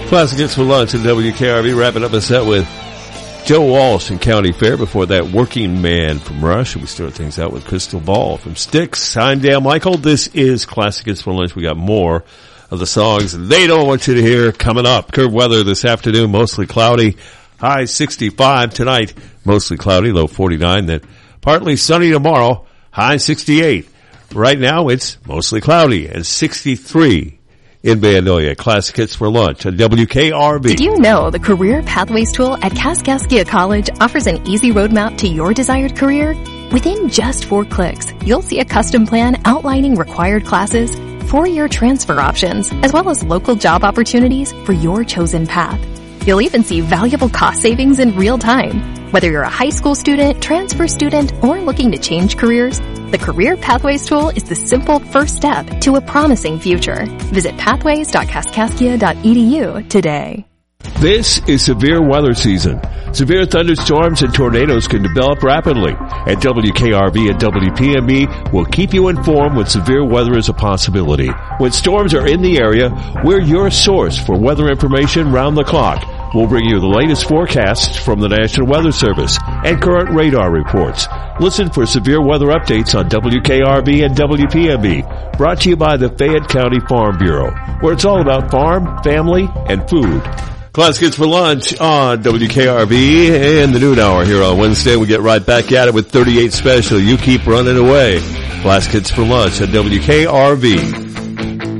Classic Hits for Lunch at WKRV, wrapping up a set with Joe Walsh and County Fair. Before that, Working Man from Rush. We start things out with Crystal Ball from Styx. I'm Dan Michael. This is Classic Hits for Lunch. We got more of the songs they don't want you to hear coming up. Curve weather this afternoon, mostly cloudy. High 65 tonight, mostly cloudy, low 49. Then partly sunny tomorrow, high 68. Right now, it's mostly cloudy and 63. In Vandalia. Classic Hits for Lunch on WKRV. Did you know the Career Pathways tool at Kaskaskia College offers an easy roadmap to your desired career? Within just 4 clicks, you'll see a custom plan outlining required classes, 4-year transfer options, as well as local job opportunities for your chosen path. You'll even see valuable cost savings in real time. Whether you're a high school student, transfer student, or looking to change careers, the Career Pathways tool is the simple first step to a promising future. Visit pathways.kaskaskia.edu today. This is severe weather season. Severe thunderstorms and tornadoes can develop rapidly. At WKRV and WPMB, we'll keep you informed when severe weather is a possibility. When storms are in the area, we're your source for weather information round the clock. We'll bring you the latest forecasts from the National Weather Service and current radar reports. Listen for severe weather updates on WKRV and WPMB. Brought to you by the Fayette County Farm Bureau, where it's all about farm, family, and food. Classic Hits for Lunch on WKRV and the noon hour here on Wednesday. We get right back at it with 38 Special. You keep running away. Classic Hits for Lunch on WKRV.